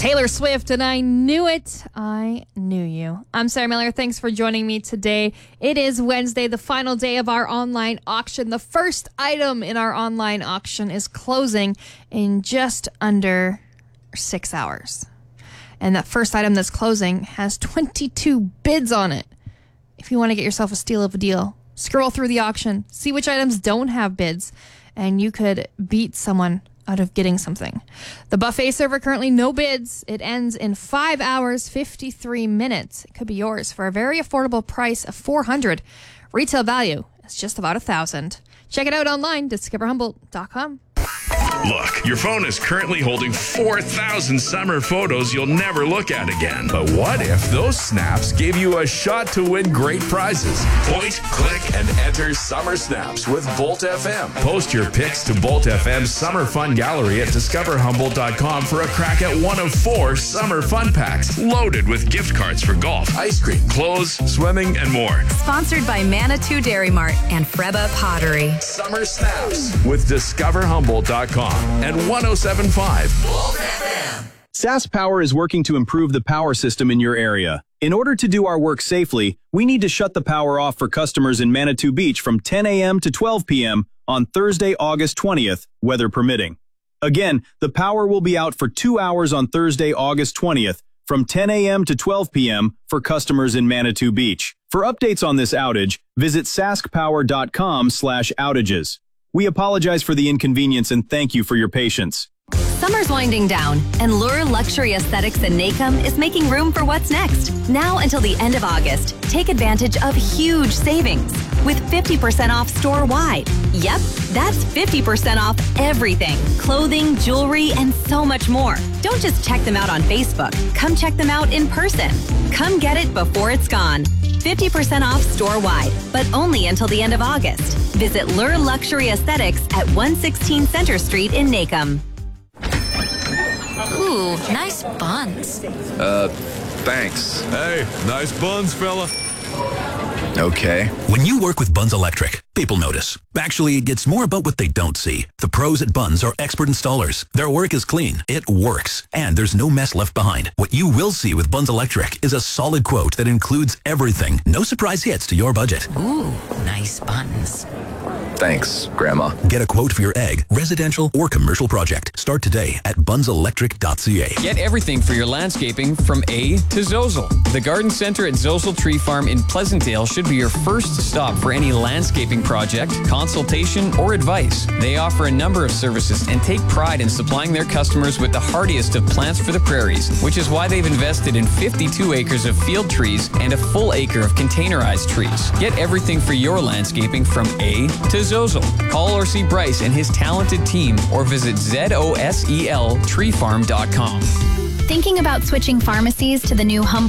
Taylor Swift, and I knew it. I knew you. I'm Sarah Miller. Thanks for joining me today. It is Wednesday, the final day of our online auction. The first item in our online auction is closing in just under 6 hours. And that first item that's closing has 22 bids on it. If you want to get yourself a steal of a deal, scroll through the auction, see which items don't have bids, and you could beat someone out of getting something. The buffet server, currently no bids. It ends in 5 hours, 53 minutes. It could be yours for a very affordable price of $400. Retail value is just about $1,000. Check it out online, discoverhumboldt.com. Look, your phone is currently holding 4,000 summer photos you'll never look at again. But what if those snaps gave you a shot to win great prizes? Point, click, and enter Summer Snaps with Bolt FM. Post your pics to Bolt FM's Summer Fun Gallery at discoverhumboldt.com for a crack at one of 4 summer fun packs loaded with gift cards for golf, ice cream, clothes, swimming, and more. Sponsored by Manitou Dairy Mart and Freba Pottery. Summer Snaps with discoverhumboldt.com and 107.5 Bolt FM. SaskPower is working to improve the power system in your area. In order to do our work safely, we need to shut the power off for customers in Manitou Beach from 10 a.m. to 12 p.m. on Thursday, August 20th, weather permitting. Again, the power will be out for 2 hours on Thursday, August 20th, from 10 a.m. to 12 p.m. for customers in Manitou Beach. For updates on this outage, visit saskpower.com/outages. We apologize for the inconvenience and thank you for your patience. Summer's winding down, and Lure Luxury Aesthetics in Nacum is making room for what's next. Now until the end of August, take advantage of huge savings with 50% off store-wide. Yep, that's 50% off everything. Clothing, jewelry, and so much more. Don't just check them out on Facebook. Come check them out in person. Come get it before it's gone. 50% off store-wide, but only until the end of August. Visit Lure Luxury Aesthetics at 116 Center Street in Nacum. Ooh, nice buns. Thanks. Hey, nice buns, fella. Okay. When you work with Buns Electric, people notice. Actually, it's more about what they don't see. The pros at Buns are expert installers. Their work is clean, it works, and there's no mess left behind. What you will see with Buns Electric is a solid quote that includes everything. No surprise hits to your budget. Ooh, nice buns. Thanks, Grandma. Get a quote for your egg, residential, or commercial project. Start today at bunselectric.ca. Get everything for your landscaping from A to Zozel. The garden center at Zozel Tree Farm in Pleasantdale should be your first stop for any landscaping project, consultation, or advice. They offer a number of services and take pride in supplying their customers with the hardiest of plants for the prairies, which is why they've invested in 52 acres of field trees and a full acre of containerized trees. Get everything for your landscaping from A to Zozel. Call or see Bryce and his talented team or visit zoseltreefarm.com. Thinking about switching pharmacies to the new Humboldt